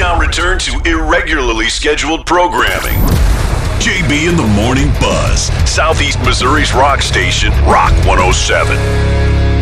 now return to irregularly scheduled programming. JB in the Morning Buzz, Southeast Missouri's rock station, Rock 107.